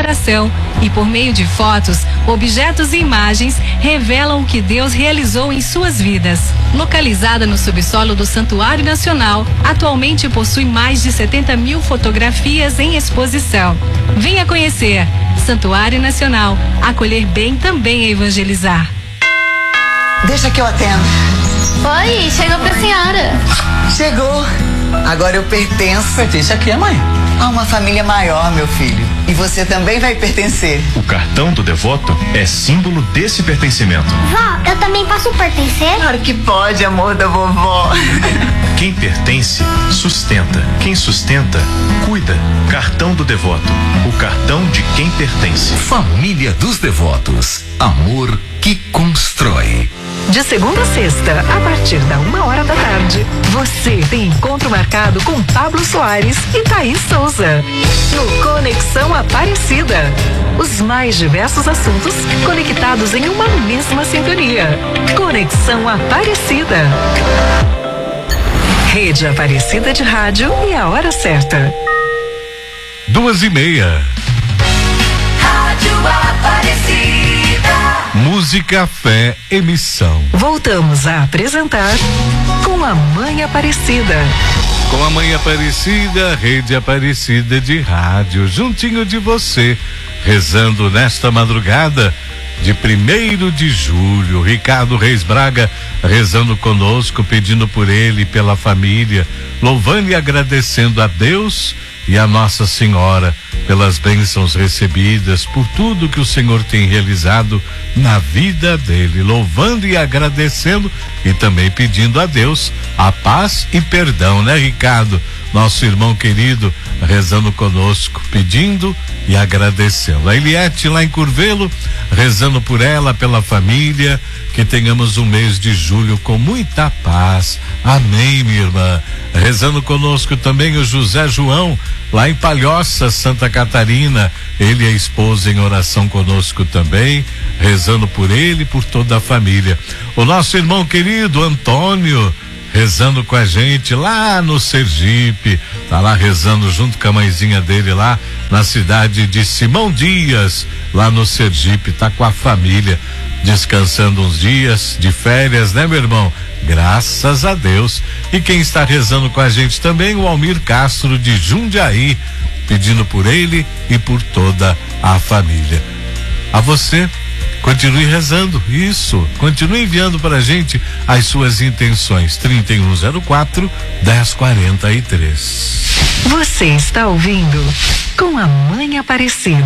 oração e, por meio de fotos, objetos e imagens, revelam o que Deus realizou em suas vidas. Localizada no subsolo do Santuário Nacional, atualmente possui mais de 70 mil fotografias em exposição. Venha conhecer. Santuário Nacional. Acolher bem também é evangelizar. Deixa que eu atendo. Oi, chegou pra senhora. Chegou. Agora eu pertenço. Pertence a quê, mãe? A uma família maior, meu filho. E você também vai pertencer. O cartão do devoto é símbolo desse pertencimento. Vó, eu também posso pertencer? Claro que pode, amor da vovó. Quem pertence, sustenta. Quem sustenta, cuida. Cartão do devoto. O cartão de quem pertence. Família dos Devotos. Amor que constrói. De segunda a sexta, a partir da 1h da tarde, você tem encontro marcado com Pablo Soares e Thaís Souza. No Conexão Aparecida. Os mais diversos assuntos conectados em uma mesma sintonia. Conexão Aparecida. Rede Aparecida de Rádio e a hora certa. 2h30. Rádio Aparecida. Música, fé, emissão. Voltamos a apresentar Com a Mãe Aparecida. Com a Mãe Aparecida, Rede Aparecida de Rádio, juntinho de você, rezando nesta madrugada de 1º de julho. Ricardo Reis Braga rezando conosco, pedindo por ele e pela família, louvando e agradecendo a Deus e a Nossa Senhora pelas bênçãos recebidas, por tudo que o Senhor tem realizado na vida dele, louvando e agradecendo e também pedindo a Deus a paz e perdão, né, Ricardo? Nosso irmão querido rezando conosco, pedindo e agradecendo. A Eliette lá em Curvelo, rezando por ela, pela família, que tenhamos um mês de julho com muita paz. Amém, minha irmã. Rezando conosco também o José João, lá em Palhoça, Santa Catarina. Ele e a esposa em oração conosco também, rezando por ele e por toda a família. O nosso irmão querido Antônio, rezando com a gente lá no Sergipe, tá lá rezando junto com a mãezinha dele lá na cidade de Simão Dias, lá no Sergipe, tá com a família, descansando uns dias de férias, né, meu irmão? Graças a Deus. E quem está rezando com a gente também, o Almir Castro de Jundiaí, pedindo por ele e por toda a família. A você, continue rezando, isso, continue enviando para a gente as suas intenções. 3104-1043. Você está ouvindo Com a Mãe Aparecida.